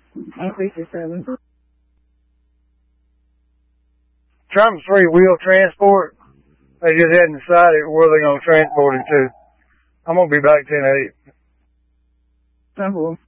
157. Trump's free-wheel transport. They just hadn't decided where they're going to transport it to. I'm going to be back 10-8. Simple.